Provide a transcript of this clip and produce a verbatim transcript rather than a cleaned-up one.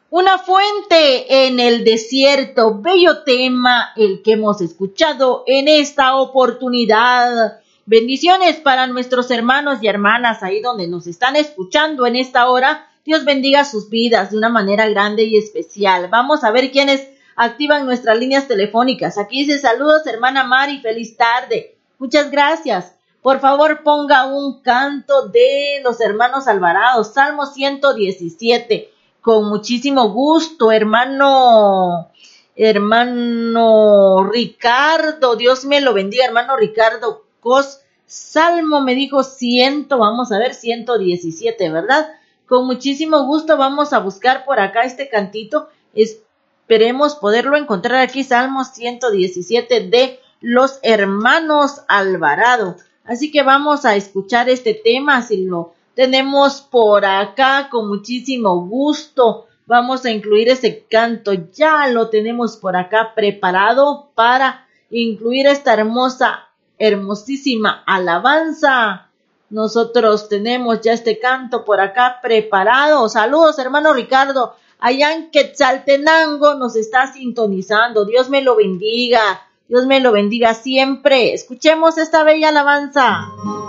Una fuente en el desierto, bello tema el que hemos escuchado en esta oportunidad. Bendiciones para nuestros hermanos y hermanas ahí donde nos están escuchando en esta hora. Dios bendiga sus vidas de una manera grande y especial. Vamos a ver quiénes activan nuestras líneas telefónicas. Aquí dice saludos hermana Mari, feliz tarde. Muchas gracias. Por favor ponga un canto de los hermanos Alvarado, Salmo ciento diecisiete. Con muchísimo gusto, hermano, hermano Ricardo, Dios me lo bendiga, hermano Ricardo Cos, Salmo me dijo ciento, vamos a ver, ciento diecisiete, ¿verdad? Con muchísimo gusto vamos a buscar por acá este cantito, esperemos poderlo encontrar aquí, Salmo ciento diecisiete de los hermanos Alvarado. Así que vamos a escuchar este tema, si lo tenemos por acá con muchísimo gusto. Vamos a incluir ese canto. Ya lo tenemos por acá preparado para incluir esta hermosa, hermosísima alabanza. Nosotros tenemos ya este canto por acá preparado. Saludos, hermano Ricardo. Allá en Quetzaltenango nos está sintonizando. Dios me lo bendiga. Dios me lo bendiga siempre. Escuchemos esta bella alabanza.